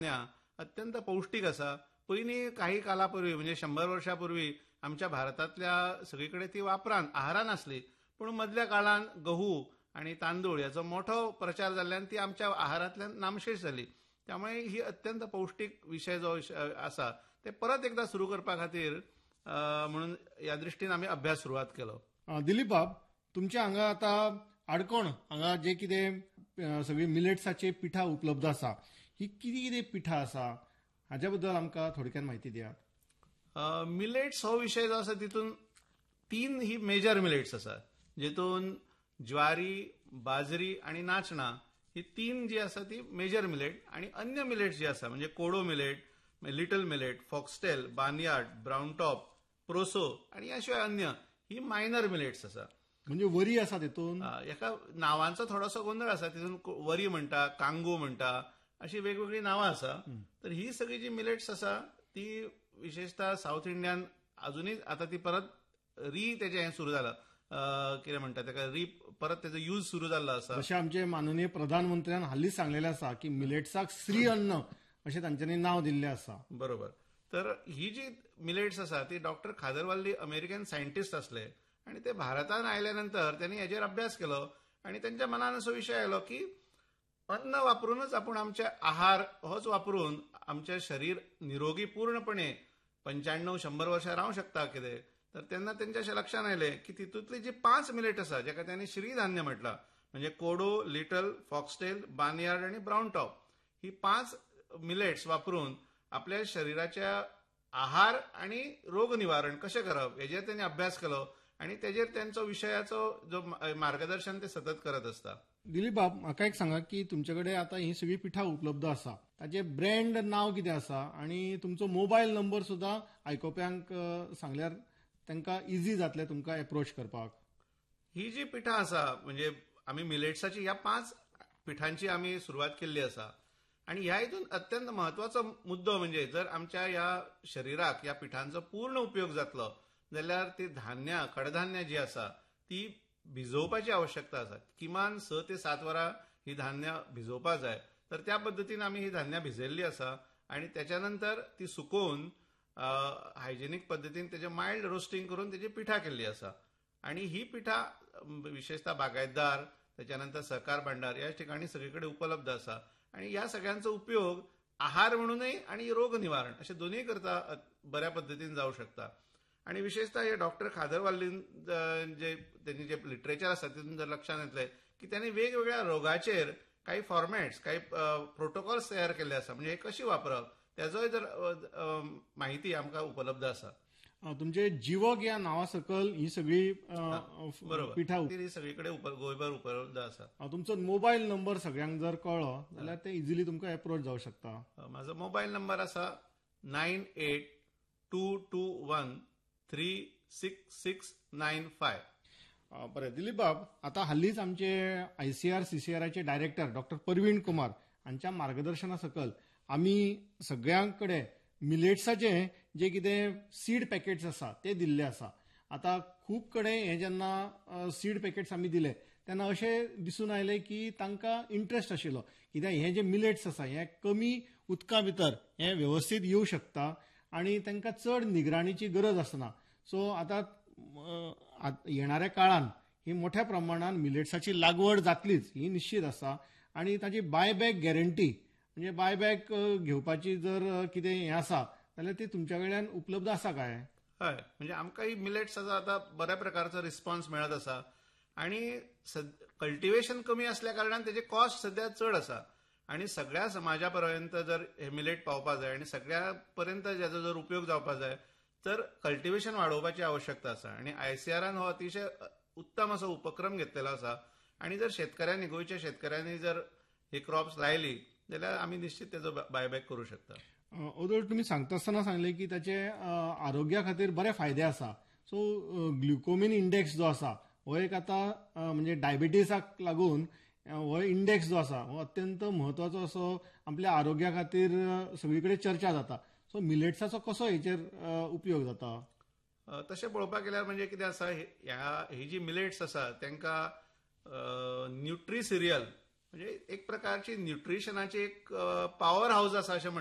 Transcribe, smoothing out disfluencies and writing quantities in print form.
अत्यंत पौष्टिक असा. पयलीं काही कालापूर्वी म्हणजे 100 वर्षापूर्वी आमच्या भारतातल्या सगळीकडे ती वापरान आहारान आसली, पूण मधल्या काळान गहू आणि तांदूळ याचो मोठो प्रचार जाल्ल्यान ती आमच्या आहारांतल्यान नामशेष जाली. त्यामुळे ही अत्यंत पौष्टिक विषय जो आसा ते परत एकदा सुरू करपा खातीर म्हणून ह्या दृश्टीन आमी अभ्यास सुरवात केलो. दिलीप बाब, तुमच्या हांगा आता आडकोण हांगा जे कितें सगळी मिलेट्साची पिठा उपलब्ध आसा, ही कितें कितें पिठा आसा हाच्या बद्दल आमकां थोडक्यान म्हायती दियात. मिलेट्स हो विषय जो आसा तितून 3 ही मेजर मिलेट्स आसा, जितून ज्वारी, बाजरी आणि नाचणा ही 3 जी आसा ती मेजर मिलेट, आणि अन्य मिलेट्स जी आसा म्हणजे कोडो millet, little millet, foxtail, barnyard, brown top, proso आणि याशिवाय अन्य ही मायनर मिलेट्स आसा. म्हणजे वरी आसा तितून. एका नावांचो थोडोसो गोंधळ आसा. तितून वरी म्हणटा, कांगो म्हणटा, अशी वेगवेगळी नावां आसा. तर ही सगळी जी मिलेट्स आसा ती विशेषतः साऊथ इंडियान अजूनही आता ती परत तेजें हें सुरू जालां. कितें म्हणटा ताका परत तेजो यूज सुरू जाल्लो आसा. जशें आमचे माननीय प्रधानमंत्र्यान हालींच सांगलेलें आसा की मिलेट्साक श्री अन्न अशें तांच्यांनी नांव दिल्लें आसा. बरोबर. तर ही जी मिलेट्स आसा ती डॉक्टर खादरवाल्ली अमेरिकन सायंटिस्ट आसले, आणि ते भारतान आयल्या नंतर त्यांनी हेजेर अभ्यास केलो, आणि त्यांच्या मनान असो विषय आयलो की अन्न वापरूनच आपण आमचे आहार होच वापरून आमचे शरीर निरोगी पूर्णपणे 95-100 वर्षां रावंक शकता कितें. तर तेन्ना त्यांच्या अशें लक्षात आयलें की तितूंतली जी 5 मिलेट आसा जेका त्यांनी श्रीधान्य म्हटलां, म्हणजे कोडो, लिटल, फॉक्सटेल, बार्नयार्ड आणि ब्राऊन टॉप, ही 5 मिलेट्स वापरून आपल्या शरीराच्या आहार आणि रोग निवारण कशें करप हेजेर त्यांनी अभ्यास केलो, आणि तेजेर त्यांचो विशयाचो जो मार्गदर्शन ते सतत करत असता. दिलीप बाब, म्हाका एक सांगा की तुमच्याकडे आता ही सगळी पिठा उपलब्ध आसा, ताचे ब्रँड नाव कितें आसा, आणि तुमचो मोबायल नंबर सुद्धा आयकोप्यांक सांगल्यार तांकां इजी जातलें तुमकां अप्रोच करपाक. ही जी पिठा आसा म्हणजे आमी मिलेट्साची ह्या 5 पिठांची आमी सुरवात केल्ली आसा, आणि ह्या हितून अत्यंत महत्वाचो मुद्दो म्हणजे जर आमच्या ह्या शरीराक ह्या पिठांचो पूर्ण उपयोग जातलो जाल्यार ती धान्य, कडधान्य जी आसा ती भिजोवपाची आवश्यकता आसा. किमान 6 ते 7 वरां ही धान्य भिजोवपा जाय. तर त्या पद्दतीन आमी ही धान्य भिजयल्ली आसा, आणि त्याच्यानंतर ती सुकोवन हायजेनिक पद्दतीन तेजे मायल्ड रोस्टिंग करून तेजी पिठा केल्ली आसा. आणि ही पिठा विशेषतः बागायतदार, त्याच्यानंतर सहकार भांडार या ठिकाणी सगळीकडे उपलब्ध आसा, आणि ह्या सगळ्यांचा उपयोग आहार म्हणूनय आणि रोग निवारण अशे दोन्ही करता बऱ्या पद्दतीन जावं शकता. आणि विशेषतः हे डॉक्टर खादरवाल्लीन जे त्यांनी जे लिटरेचर आसा तितून जर लक्षात येतले की त्यांनी वेगवेगळ्या रोगाचेर काही फॉर्मॅट्स, काही प्रोटोकॉल्स तयार केल्ले आसा, म्हणजे हे कशी वापरप त्याचोय जर माहिती आमकां उपलब्ध आसा. तुमचे जीवक या नावा सकल ही सगळी पिठा सगळीकडे गोंयभर उपलब्ध आसा. तुमचो मोबायल नंबर सगळ्यांक जर कळ्ळो जाल्यार ते इजिली तुमकां अप्रोच जावं शकता. म्हाजो मोबायल नंबर आसा 9822136695. बरें दिलीप बाब, आता हल्लीच आमचे ICAR CCRचे director doctor Parveen Kumar हांच्या मार्गदर्शना सकल आमी सगळ्यांकडे मिलेट्साचे जे कितें सीड पॅकेट्स आसा ते दिल्ले आसा. आता खूब कडेन हे जेन्ना सीड पॅकेट्स आमी दिले तेन्ना अशें दिसून आयलें की तांकां इंट्रस्ट आशिल्लो, कित्याक हे जे मिलेट्स आसा हे कमी उदका भितर हे व्यवस्थित येवं शकता आणि तांकां चड निगराणीची गरज आसना. सो आता येणाऱ्या काळान ही मोठ्या प्रमाणात मिलेट्साची लागवड जातलीच ही निश्चित आसा, आणि ताची बायबॅक गॅरंटी म्हणजे बायबॅक घेवपाची जर कितें हें आसा जाल्यार ती तुमच्या कडल्यान उपलब्ध आसा काय? हय, म्हणजे आमकां ही मिलेट्स आसा आता बऱ्या प्रकारचो रिस्पॉन्स मेळत आसा, आणि कल्टिवेशन कमी असल्या कारणान तेजे कॉस्ट सध्या चड आसा, आणि सगळ्या समाजा पर्यंत जर हे मिलेट पावपा जाय आणि सगळ्या पर्यंत जेजो जर उपयोग जावपा जाय तर कल्टिवेशन वाडोवपाची आवश्यकता आसा. आणि ICARन हो अतिशय उत्तम असो उपक्रम घेतलेलो आसा, आणि जर शेतकऱ्यांनी, गोंयच्या शेतकऱ्यांनी जर हे क्रॉप्स लायली जाल्यार आमी निश्चित तेजो बायबॅक करूं शकता. ओदोळ, तुम्ही सांगता आसतना सांगले की ताचे आरोग्या खातीर बरे फायदे आसा. सो ग्लुकोमिन इंडेक्स जो आसा हो एक आता म्हणजे डायबिटीसाक लागून हो इंडेक्स जो आसा हो अत्यंत म्हत्वाचो असो आपल्या आरोग्या खातीर सगळीकडे चर्चा जाता. सो मिलेट्साचो कसो हेचेर उपयोग जाता? तशें पळोवपाक गेल्यार म्हणजे कितें आसा, ही जी मिलेट्स आसा तांकां न्यूट्री सिरियल म्हणजे एक प्रकारची न्यूट्रिशनाची एक पॉवर हाऊस असा अशें